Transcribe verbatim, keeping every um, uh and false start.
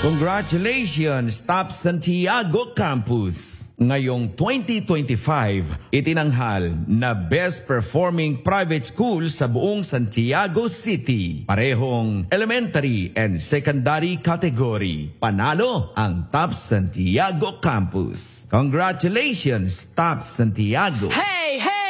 Congratulations, Top Santiago Campus! Ngayong twenty twenty-five, itinanghal na Best Performing Private School sa buong Santiago City. Parehong elementary and secondary category. Panalo ang Top Santiago Campus. Congratulations, Top Santiago! Hey, hey!